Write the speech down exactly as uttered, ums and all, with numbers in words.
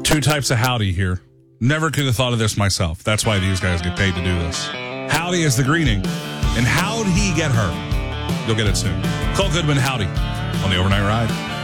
Two types of howdy here. Never could have thought of this myself. That's why these guys get paid to do this. Howdy is the greeting. And how'd he get her? You'll get it soon. Cole Goodman, howdy, on the Overnight Ride.